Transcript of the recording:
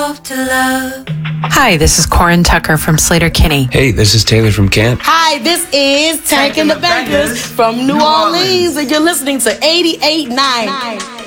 Hi, this is Corin Tucker from Slater-Kinney. Hey, this is Taylor from Kent. Hi, this is Tank and the Bangers from New Orleans, and you're listening to 88.9.